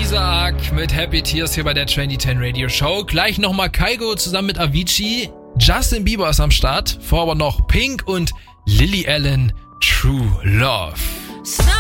Isaac mit Happy Tears hier bei der 2010 Radio Show. Gleich nochmal Kygo zusammen mit Avicii. Justin Bieber ist am Start. Vor aber noch Pink und Lily Allen, True Love.